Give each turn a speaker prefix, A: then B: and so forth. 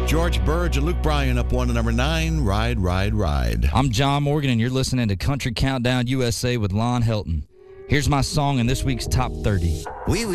A: George Burge and Luke Bryan up 1 to number 9, Ride, Ride, Ride.
B: I'm John Morgan, and you're listening to Country Countdown USA with Lon Helton. Here's my song in this week's Top 30.
C: Oui, oui.